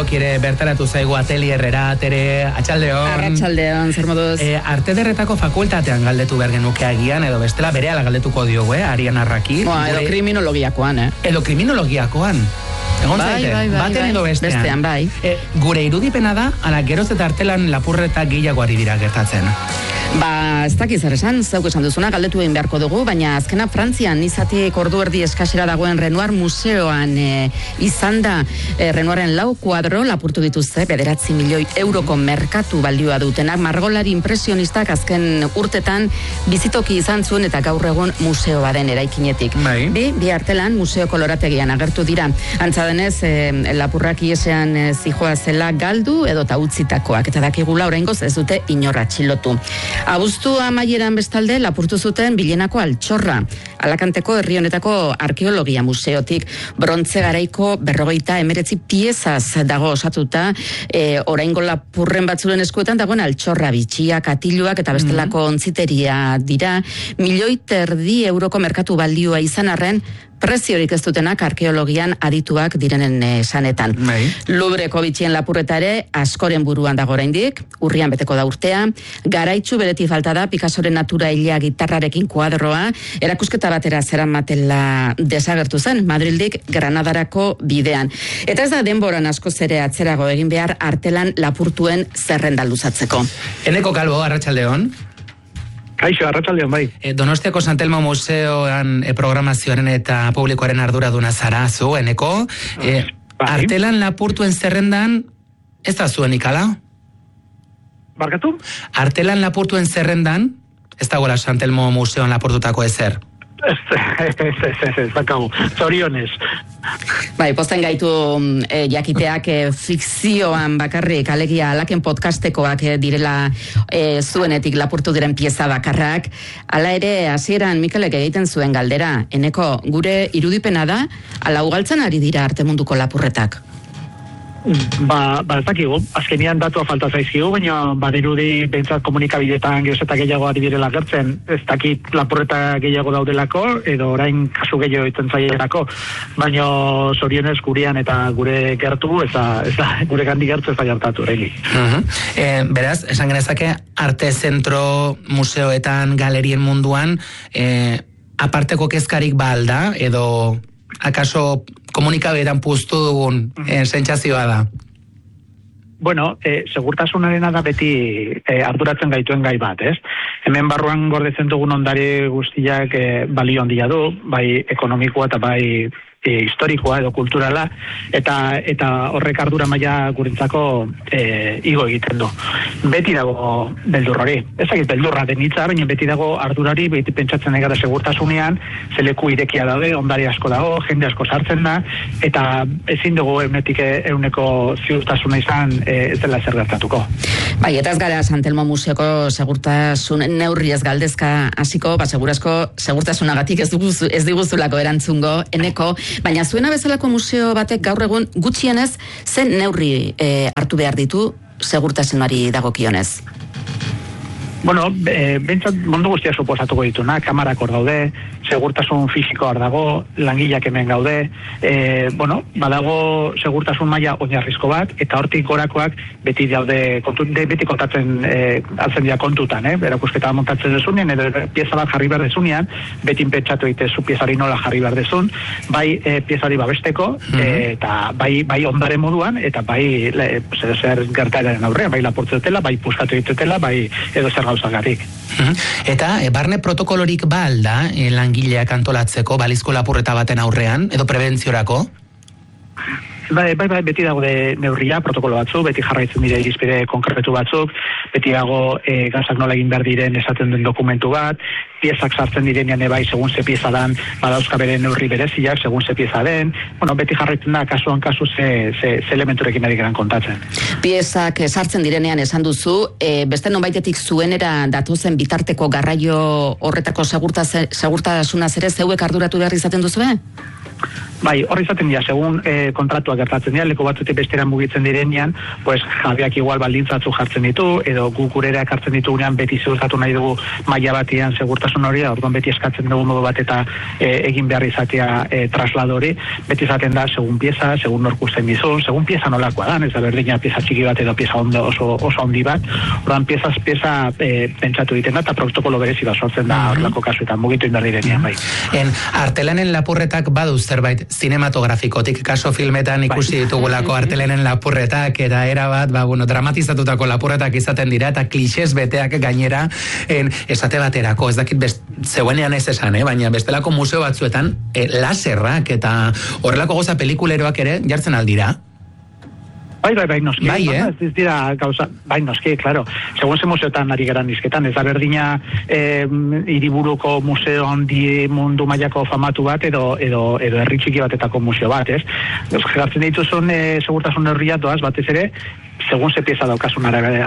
Iloki ere bertaratu zaigu atelierrera, Tere, atxaldeon. Arratxaldeon, zer moduz. Arte Ederretako fakultatean galdetu behar genuke agian, edo bestela berehala galdetuko diogu, Arian Arraki. Edo kriminologiakoan, Edo kriminologiakoan. Egon zaite, baten edo bestean. Bai. Gure irudipena da, ala geroz eta artelan lapurreta gehiago ari dira gertatzen. Ez dakiz zer esan, zeuk esan duzuna, galdetu egin beharko dugu, baina azkena Frantzian izatik ordu erdi eskasera dagoen Renoir museoan izan da Renoiren 4 kuadro lapurtu dituzte, 9 milioi euroko merkatu balioa dutenak, margolari impresionistak azken urtetan bizitoki izan zuen eta gaur egun museo baden eraikinetik. Bi artelan museo kolorategian agertu dira. Antza denez, lapurrak iesean zijoa zela galdu edo utzitakoak, eta dakigula oraingoz ez dute inorra atxilotu. Abuztu amaieran bestalde lapurtu zuten Bilenako altxorra. Alakanteko herri honetako arkeologia museotik brontze garaiko 59 piezaz dago osatuta, oraingo lapurren batzuren eskuetan dagoen altxorra, bitxia, katiluak eta bestelako ontziteria dira. 1,5 milioi euroko merkatu balioa izan arren, preziorik ez dutenak arkeologian adituak direnen esanetan. Lubreko bitxien lapurreta ere askoren buruan dago oraindik, urrian beteko da urtea, garaitxu bereti falta da Picassoren natura hilea gitarrarekin kuadroa, erakusketa batera zeramatela desagertu zen, Madrildik Granadarako bidean. Eta ez da denboran askoz ere atzerago egin behar artelan lapurtuen zerrenda luzatzeko. Eneko Kalbo, arratsaldeon. Kaixo, arratsaldeon bai. Donostiako Santelmo Museoan programazioaren eta publikoaren arduraduna zara zu, Eneko. Artelan lapurtuen zerrendan ez da zuen ikala? Barkatu? Artelan lapurtuen zerrendan ez dagoela Santelmo Museoan lapurtutako ezer? Ez, bakamu, zorionez. Bai, posten gaitu jakiteak fikzioan bakarrik, alegia alaken podcastekoak direla zuenetik lapurtu diren pieza bakarrak. Hala ere, hasieran Mikelek egiten zuen galdera, Eneko, gure irudipena da, ala ugaltzen ari dira arte munduko lapurretak? Ez dakigu, azkenian datua falta zaizkigu, baina badirudi behintzat komunikabideetan geroz eta gehiago ari direla gertzen, ez dakit lapurreta gehiago daudelako, edo orain kasu gehiago iten zailerako, baina zorionez gurean eta gure gertu, ez da gure gandik gertu ez da gertatu horregi. Beraz, esan genezake, arte zentro museoetan, galerien munduan, aparteko kezkarik balda, edo akaso komunikabeetan puztu dugun sentsazioa da? Bueno, segurtasunarena da beti arduratzen gaituen gai bat, ez? Hemen barruan gordetzen dugun ondare guztiak balio handia du, bai ekonomikoa eta bai historikoa edo kulturala, eta horrek ardura maila gurentzako igo egiten du. Beti dago beldur hori. Ezagit beldurra den hitza, baina beti dago ardurari, beti pentsatzen egara segurtasunean, zeleku irekia daude, ondare asko dago, jende asko sartzen da, eta ezin dugu euneko ziurtasuna izan ez dela zer gertatuko. Bai, eta ez gara Santelmo Museoko segurtasun neurri ez galdezka hasiko, segurtasunagatik ez diguzulako erantzungo, Eneko, baina zuena bezalako museo batek gaur egun gutxienez zen neurri hartu behar ditu segurtasunari dagokionez? Bueno, bentsat mundu guztia suposatuko dituna, kamarak hor daude, segurtasun fisiko hor dago, langileak hemen gaude, badago segurtasun maila oinarrizko bat, eta hortik gorakoak beti daude, beti kontatzen altzen dira kontutan, erakusketa montatzen dezunean, edo pieza bat jarri behar dezunean, beti pentsatu egite zu piezari nola jarri behar dezun, bai piezari babesteko, eta bai ondare moduan, eta bai zer gertaeren aurrean, bai lapurtze dutela, bai puskatu egitutela, bai edo zer gauzagarik. Eta barne protokolorik ba alda langileak antolatzeko balizko lapurreta baten aurrean, edo prebentziorako? Bai, beti dago neurria, protokolo batzuk, beti jarraitzen dira irizpide konkretu batzuk, beti dago gauzak nola egin behar diren esaten den dokumentu bat, piezak sartzen direnean bai, segun ze pieza dan, badauzka bere neurri bereziak, segun ze pieza den, beti jarraitzen da, kasuan kasu ze elementurekin ari geran kontatzen. Piezak sartzen direnean esan duzu, beste nonbaitetik zuenera datuzen bitarteko garraio horretako segurtasunaz ere zeuek arduratu behar izaten duzu, Bai, hor izaten dira, segun kontratuak gertatzen dira, leku batzutik bestera mugitzen direnean, pues jabeak igual baldintzatzu jartzen ditu, edo gu gurera ekartzen ditugunean beti ziurtatu nahi dugu maila batean segurtasun hori, orduan beti eskatzen dugu modu bat eta egin behar izatea trasladori, beti izaten da, segun pieza, segun norkusten dizun, segun pieza nolakoa da, ez da berdina pieza txiki bat edo pieza oso handi bat, orduan pieza pentsatu egiten da, eta protokolo berezi bat sortzen da horrelako kasuetan, mugitu indar direnean, bai. Artelanen lapurretak badu zerbait zinematografikotik, kaso filmetan ikusi ditugulako artelenen lapurretak, eta erabat, dramatizatutako lapurretak izaten dira, eta klixez beteak gainera, esate baterako, ez dakit zeuenean ez esan, baina bestelako museo batzuetan, laserrak eta horrelako goza pelikuleroak ere jartzen aldira. Bai, noski. Ez dira gauza, noski, claro. Segun ze museotan ari geran dizketan, ez da berdina hiriburuko museo handi mundu mailako famatu bat edo herri txiki batetako museo bat, ez? Jartzen dituzun segurtasun neurriak doaz batez ere, segun ze pieza daukasun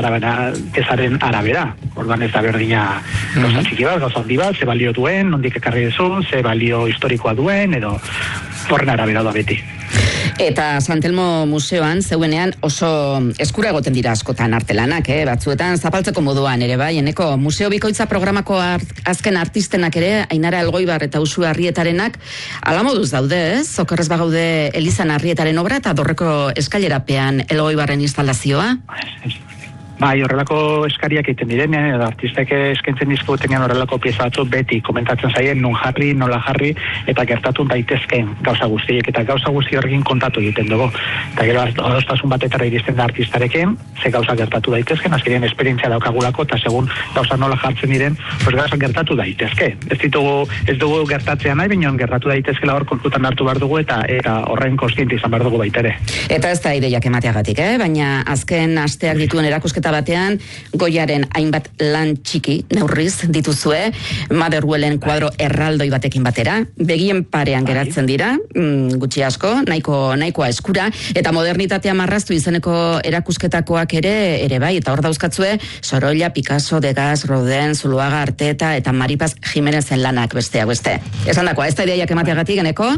piezaren arabera. Orduan ez da berdina gauza txiki bat, gauza handi bat, ze balio duen, nondik ekarri duzun, ze balio historikoa duen, edo horren arabera da beti. Eta Santelmo museoan zeuenean oso eskura egoten dira askotan artelanak, batzuetan zapaltzeko moduan ere bai, eneko museo bikoitza programako azken artistenak ere, Ainara Elgoibar eta Usu Arrietarenak, ala moduz daude, okerrez bagaude Elizan Arrietaren obra eta Dorreko eskailerapean Elgoibarren instalazioa? Bai, horrelako eskariak egiten direnean, edo artistek eskaintzen dizkutenean horrelako pieza batzu beti komentatzen zaien nun jarri, nola jarri, eta gertatu daitezkeen gauza guztiek, eta gauza guzti horrekin kontatu egiten dugu. Eta gero adostasun batetara iristen da artistarekin, ze gauza gertatu daitezkeen, azkenean esperientzia daukagulako, eta segun gauza nola jartzen diren, pues gauza gertatu daitezke. Ez dugu gertatzea nahi, baina gertatu daitezkela hor kontutan hartu behar dugu, eta horren kontziente izan behar dugu baitere. Eta ez da ideiak emateagatik, baina azken asteak dituen erakusketa batean Goiaren hainbat lan txiki neurriz dituzue, Motherwellen kuadro erraldoi batekin batera, begien parean geratzen dira, gutxi asko, nahikoa eskura, eta modernitatea marraztu izeneko erakusketakoak ere bai, eta hor dauzkatzue Sorolla, Picasso, Degas, Rodin, Zuluaga, Arteta eta Maripaz Jimenezen lanak besteak beste. Esan dakoa, ez da ideiak emateagatik eneko,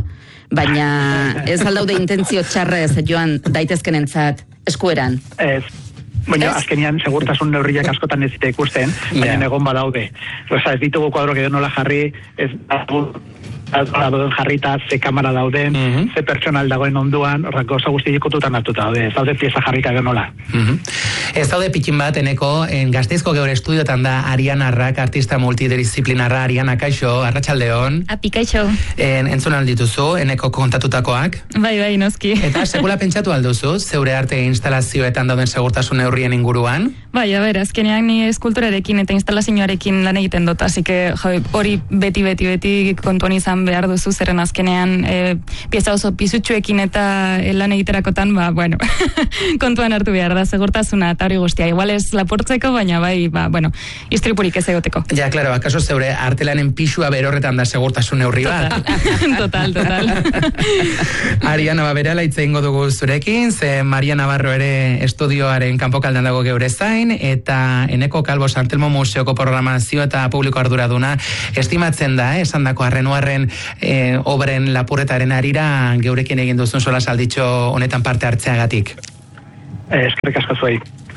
baina ez aldaude intentzio txarrez joan daitezkenentzat eskueran. Baina, azkenian, segurtasun neurriak askotan ez zita ikusten, baina egon badaude. Ez ditugu kuadro edo nola jarri, ez dauden jarrita, ze kamera dauden, ze pertsonal dagoen onduan, horrako oso guzti ikututan hartuta daude, ez daude pieza jarrika genola. Ez daude pikin bat, eneko, Gasteizko geure estudiotan da Ariana Arrak, artista multidisciplinarra. Ariana, kaixo, arratsaldeon. Kaixo. Entzun aldituzu, eneko kontatutakoak. Bai, noski. Eta sekula pentsatu alduzu, zeure arte instalazioetan dauden segurtasun neurrien inguruan? Bai, azkenean ni eskulturarekin eta instalazioarekin lan egiten dut, así que hori beti kontuan izan behar duzu, zeren azkenean pieza oso pisutsuekin eta lan egiterakotan, kontuan hartu behar da, segurtasuna eta hori guztia. Igual ez lapurtzeko, baina istripurik ez egoteko. Ja, klaro, akaso zeure artelanen pisua berorretan da segurtasun neurri bat? Total. Ariana, berala hitz egingo dugu zurekin, ze Maria Navarro ere estudioaren kanpokaldean dago geure zain, eta eneko Calvo Santelmo museoko programazio eta publiko arduraduna estimatzen da, esan dako Renoirren obren lapurretaren arira geurekin egin duzun sola salditxo honetan parte hartzeagatik. Eskerrik asko zuei.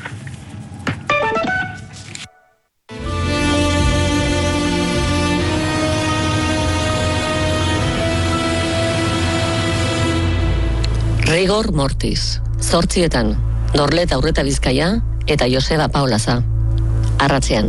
Rigor Mortis, 8:00, Dorlet Aurreta Bizkaia eta Joseba Paulaza. Arratsean.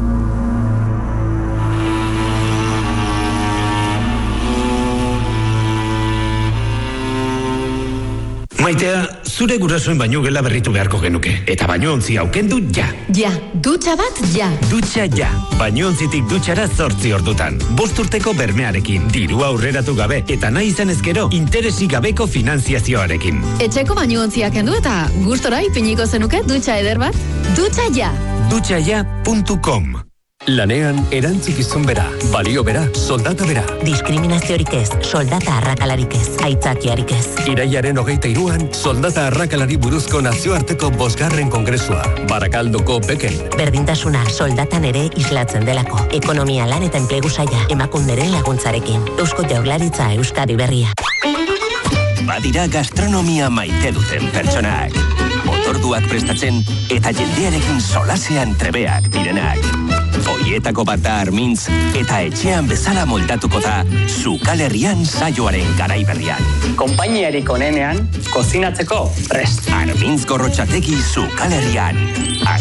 Maitea, zure gurasoen baino gela berritu beharko genuke. Eta bainoontzi aukendu ja. Ja, dutxa bat ja. Dutxa ja. Bainoontzitik dutxara 8 ordutan. 5 urteko bermearekin, diru aurreratu gabe, eta nahi izan ezkero, interesik gabeko finanziazioarekin. Etxeko bainoontziak kendu eta gustora ipiniko zenuke dutxa eder bat? Dutxa ja. Dutxaja.com Lanean erantzukizun bera, balio bera, soldata bera. Diskriminaziorik ez, soldata arrakalarik ez, aitzakiarik ez. Irailaren 23an, soldata arrakalari buruzko nazioarteko 5. kongresua. Barakaldoko Beken. Berdintasuna soldatan ere islatzen delako. Ekonomia, lan eta enplegu saila, Emakunderen laguntzarekin. Eusko Jaurlaritza, Euskadi Berria. Badira gastronomia maite duten pertsonak. Otorduak prestatzen eta jendearekin solasean trebeak direnak. Hoietako bat da Armintz eta etxean bezala moldatuko da Zukal Herrian saioaren garaiberrian. Konpainiarik onenean, kozinatzeko prest. Armintz Gorrotxategi Zukal Herrian.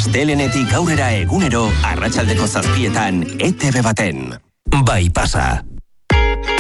Astelenetik aurrera egunero, arratsaldeko 7:00 ETV baten. Bai pasa.